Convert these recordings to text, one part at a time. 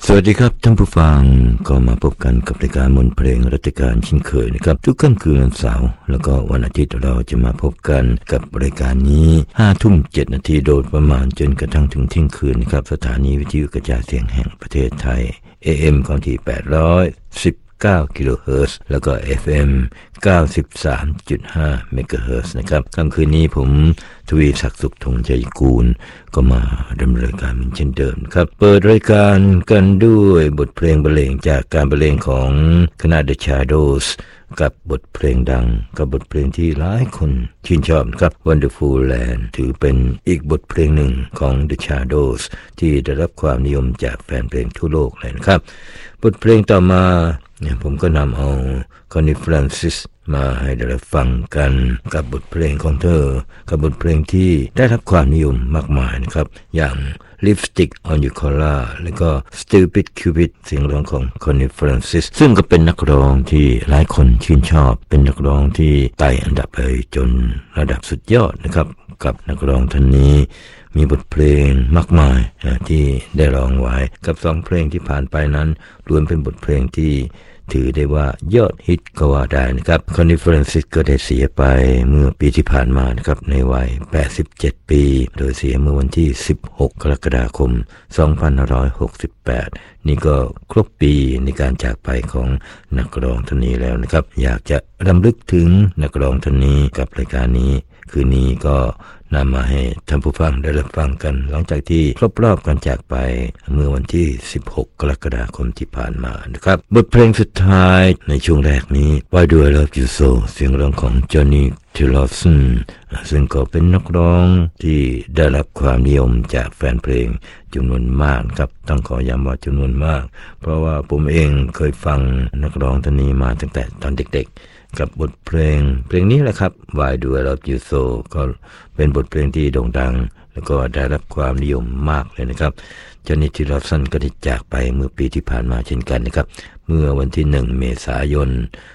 สวัสดีครับท่านผู้ฟังก็มาพบกันกับรายการมนต์เพลงรัตการเช่นเคยนะครับทุกค่ำคืนวันเสาร์แล้วก็วันอาทิตย์เราจะมาพบกันกับรายการนี้ 5:07 นาทีโดยประมาณจนกระทั่งถึงเที่ยงคืนนะครับสถานีวิทยุกระจายเสียงแห่งประเทศไทย AM ความถี่819กิโลเฮิรตซ์แล้วก็ FM 93.5 เมกะเฮิรตซ์นะครับค่ำคืนนี้ผมทวีศักดิ์สุขธงชัยกูลก็มาดำเนินการเหมือนเช่นเดิมครับเปิดรายการกันด้วยบทเพลงบรรเลงจากการบรรเลงของคณะ The Shadows กับบทเพลงดังกับบทเพลงที่หลายคนชื่นชอบครับ Wonderful Land ถือเป็นอีกบทเพลงหนึ่งของ The Shadows ที่ได้รับความนิยมจากแฟนเพลงทั่วโลกเลยนะครับบทเพลงต่อมาผมก็นำเอาคอนนี่ฟรานซิสมาให้ได้ฟังกันกับบทเพลงของเธอกับบทเพลงที่ได้รับความนิยมมากมายนะครับอย่าง Lipstick on Your Collar แล้วก็ Stupid Cupid เสียงร้องของคอนนี่ฟรานซิสซึ่งก็เป็นนักร้องที่หลายคนชื่นชอบเป็นนักร้องที่ไต่อันดับไปจนระดับสุดยอดนะครับกับนักร้องท่านนี้มีบทเพลงมากมายที่ได้ร้องไว้กับ2เพลงที่ผ่านไปนั้นล้วนเป็นบทเพลงที่ถือได้ว่ายอดฮิตก็ว่าได้นะครับคอนนี่ฟรานซิสก็ได้เสียไปเมื่อปีที่ผ่านมานะครับในวัย87ปีโดยเสียเมื่อวันที่16กรกฎาคม2568นี่ก็ครบปีในการจากไปของนักร้องท่านนี้แล้วนะครับอยากจะรำลึกถึงนักร้องท่านนี้กับรายการนี้คืนนี้ก็นำมาให้ท่านผู้ฟังได้รับฟังกันหลังจากที่ครบรอบการจากไปเมื่อวันที่16กรกฎาคมที่ผ่านมานะครับบทเพลงสุดท้ายในช่วงแรกนี้ Why Do I Love You So เสียงร้องของ Johnny Tillotson ซึ่งก็เป็นนักร้องที่ได้รับความนิยมจากแฟนเพลงจำนวนมากครับต้องขอย้ำว่าจำนวนมากเพราะว่าผมเองเคยฟังนักร้องท่านนี้มาตั้งแต่ตอนเด็กๆกับบทเพลงนี้แหละครับ Why Do I Love You So ก็เป็นบทเพลงที่โด่งดังแล้วก็ได้รับความนิยมมากเลยนะครับจอห์นนี่ ทิลลอสันก็ได้จากไปเมื่อปีที่ผ่านมาเช่นกันนะครับเมื่อวันที่1เมษายน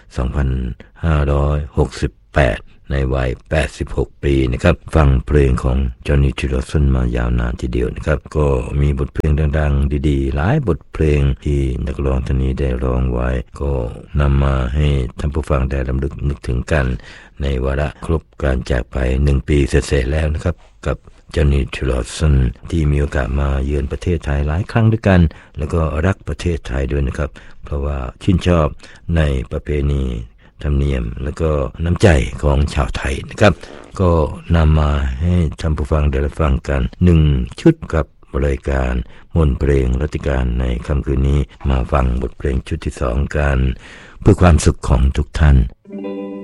2568ในวัย86ปีนะครับฟังเพลงของจอห์นนี่ ทิลลอสันมายาวนานทีเดียวนะครับก็มีบทเพลงดังๆดีๆหลายบทเพลงที่นักร้องท่านนี้ได้ร้องไว้ก็นำมาให้ท่านผู้ฟังได้รำลึกนึกถึงกันในวาระครบการจากไป1ปีเสร็จๆแล้วนะครับกับจอห์นนี่ ทิลลอสันที่มีโอกาสมาเยือนประเทศไทยหลายครั้งด้วยกันแล้วก็รักประเทศไทยด้วยนะครับเพราะว่าชื่นชอบในประเพณีธรรมเนียมแล้วก็น้ำใจของชาวไทยนะครับก็นำมาให้ท่านผู้ฟังได้รับฟังกัน1ชุดกับรายการมนต์เพลงรัตการในค่ำคืนนี้มาฟังบทเพลงชุดที่2กันเพื่อความสุขของทุกท่าน